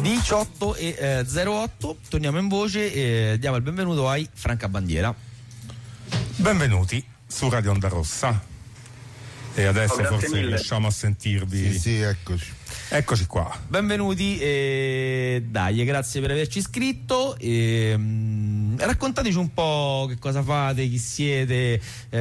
18:08, torniamo in voce e diamo il benvenuto ai Franca Bandiera. Benvenuti su Radio Onda Rossa. E adesso forse mille. riusciamo a sentirvi. Sì, eccoci. Eccoci qua. Benvenuti e dai, grazie per averci iscritto. Raccontateci un po' che cosa fate, chi siete,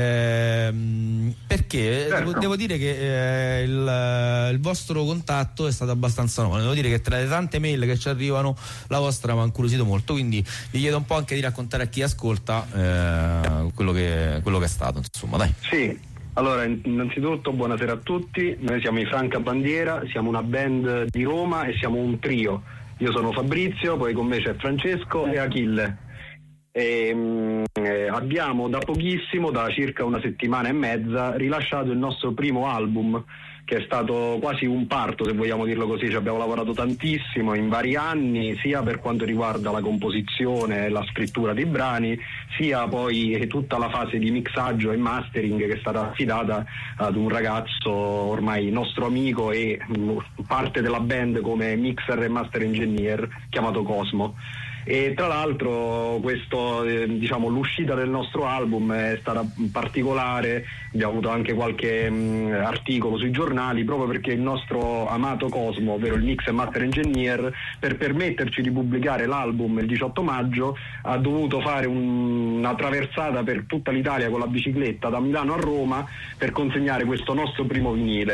perché certo. devo dire che il vostro contatto è stato abbastanza nuovo. Devo dire che tra le tante mail che ci arrivano la vostra mi ha incuriosito molto, quindi vi chiedo un po' anche di raccontare a chi ascolta quello che è stato, insomma, dai. Sì, allora innanzitutto buonasera a tutti, noi siamo i Franca Bandiera, siamo una band di Roma e siamo un trio. Io sono Fabrizio, poi con me c'è Francesco e Achille. Abbiamo da pochissimo, da circa una settimana e mezza, rilasciato il nostro primo album, che è stato quasi un parto, se vogliamo dirlo così. Ci abbiamo lavorato tantissimo in vari anni, sia per quanto riguarda la composizione e la scrittura dei brani, sia poi tutta la fase di mixaggio e mastering che è stata affidata ad un ragazzo ormai nostro amico e parte della band come mixer e master engineer chiamato Cosmo. E tra l'altro l'uscita del nostro album è stata particolare, abbiamo avuto anche qualche articolo sui giornali, proprio perché il nostro amato Cosmo, ovvero il mix e master engineer, per permetterci di pubblicare l'album il 18 maggio ha dovuto fare una traversata per tutta l'Italia con la bicicletta da Milano a Roma per consegnare questo nostro primo vinile.